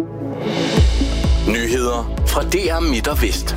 Nyheder fra DR Midt og Vest.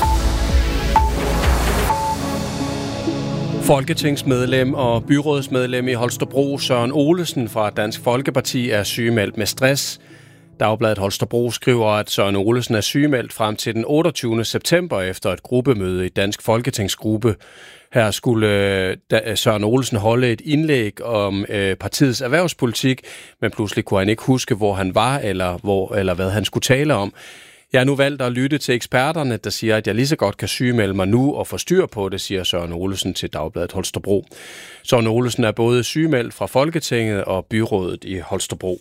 Folketingsmedlem og byrådsmedlem i Holstebro, Søren Olesen fra Dansk Folkeparti, er sygemeldt med stress. Dagbladet Holstebro skriver, at Søren Olesen er sygemeldt frem til den 28. september efter et gruppemøde i Dansk Folketingsgruppe. Her skulle Søren Olesen holde et indlæg om partiets erhvervspolitik, men pludselig kunne han ikke huske, hvor han var eller hvad han skulle tale om. Jeg har nu valgt at lytte til eksperterne, der siger, at jeg lige så godt kan sygemelde mig nu og få styr på det, siger Søren Olesen til Dagbladet Holstebro. Søren Olesen er både sygemeldt fra Folketinget og byrådet i Holstebro.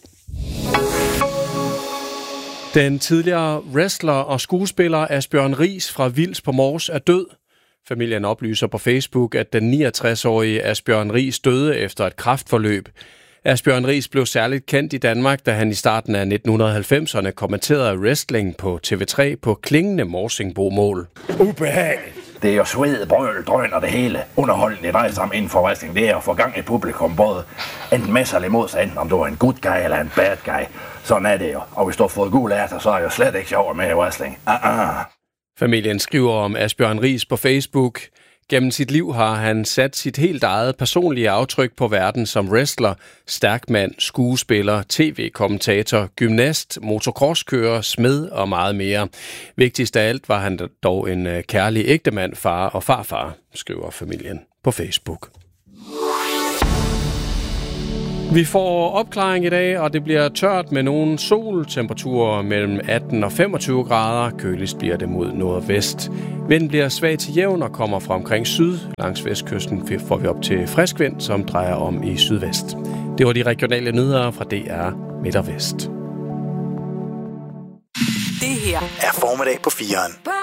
Den tidligere wrestler og skuespiller Asbjørn Riis fra Vils på Mors er død. Familien oplyser på Facebook, at den 69-årige Asbjørn Riis døde efter et kræftforløb. Asbjørn Riis blev særligt kendt i Danmark, da han i starten af 1990'erne kommenterede wrestling på TV3 på klingende morsingbo-mål. Ubehageligt. Det er jo sved, brøl, drøn og det hele. Underholdende, det drejer sig om inden for wrestling. Det er at få gang i publikum, både enten med sig eller imod sig, enten om du er en good guy eller en bad guy. Sådan er det jo. Og hvis du har fået gul ærter, så er det jo slet ikke sjovt med i wrestling. Familien skriver om Asbjørn Riis på Facebook. Gennem sit liv har han sat sit helt eget personlige aftryk på verden som wrestler, stærkmand, skuespiller, tv-kommentator, gymnast, motocrosskører, smed og meget mere. Vigtigst af alt var han dog en kærlig ægtemand, far og farfar, skriver familien på Facebook. Vi får opklaring i dag, og det bliver tørt med nogle sol. Temperaturer mellem 18 og 25 grader. Køligst bliver det mod nordvest. Vinden bliver svag til jævn og kommer fra omkring syd. Langs vestkysten får vi op til frisk vind, som drejer om i sydvest. Det var de regionale nyheder fra DR Midt og Vest. Det her er Formiddag på 4'eren.